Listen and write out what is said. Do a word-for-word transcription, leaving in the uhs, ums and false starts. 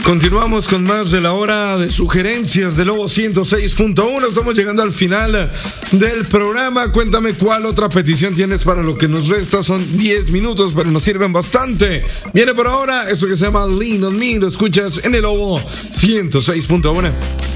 Continuamos con más de la hora de sugerencias de Lobo ciento seis punto uno. Estamos llegando al final del programa. Cuéntame cuál otra petición tienes para lo que nos resta. Son diez minutos, pero nos sirven bastante. Viene por ahora eso que se llama Lean on Me. Lo escuchas en el Lobo ciento seis punto uno.